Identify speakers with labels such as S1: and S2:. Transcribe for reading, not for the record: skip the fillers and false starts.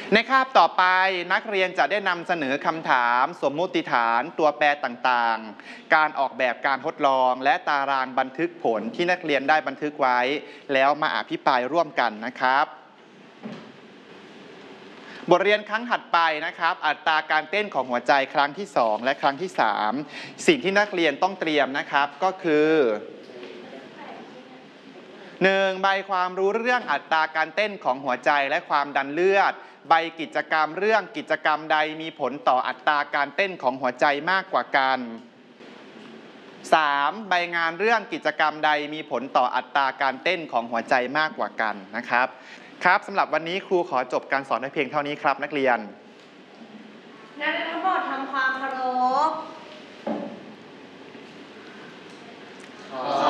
S1: ในคาบต่อไปนักเรียนจะได้นำเสนอคำถามสมมุติฐานตัวแปรต่างๆการออกแบบการทดลองและตารางบันทึกผลที่นักเรียนได้บันทึกไว้แล้วมาอภิปรายร่วมกันนะครับบทเรียนครั้งถัดไปนะครับอัตราการเต้นของหัวใจครั้งที่2และครั้งที่3สิ่งที่นักเรียนต้องเตรียมนะครับก็คือ1ใบความรู้เรื่องอัตราการเต้นของหัวใจและความดันเลือดใบกิจกรรมเรื่องกิจกรรมใดมีผลต่ออัตราการเต้นของหัวใจมากกว่ากัน 3. ใบงานเรื่องกิจกรรมใดมีผลต่ออัตราการเต้นของหัวใจมากกว่ากันนะครับครับสำหรับวันนี้ครูขอจบการสอนในเพียงเท่านี้ครับนักเรียน
S2: นักเรียนทั้งหมดทำความเคารพ